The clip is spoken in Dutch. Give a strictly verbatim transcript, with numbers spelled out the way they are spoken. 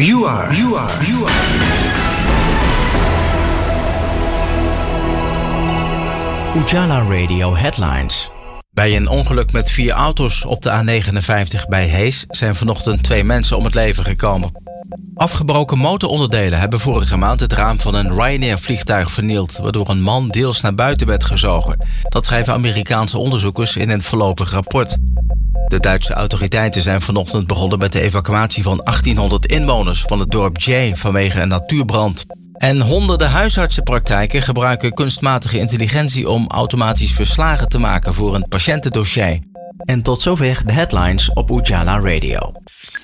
You are, you are, you are. Ujala Radio Headlines. Bij een ongeluk met vier auto's op de A negenenvijftig bij Hees zijn vanochtend twee mensen om het leven gekomen. Afgebroken motoronderdelen hebben vorige maand het raam van een Ryanair-vliegtuig vernield, waardoor een man deels naar buiten werd gezogen. Dat schrijven Amerikaanse onderzoekers in een voorlopig rapport. De Duitse autoriteiten zijn vanochtend begonnen met de evacuatie van achttienhonderd inwoners van het dorp Jay vanwege een natuurbrand. En honderden huisartsenpraktijken gebruiken kunstmatige intelligentie om automatisch verslagen te maken voor een patiëntendossier. En tot zover de headlines op Ujala Radio.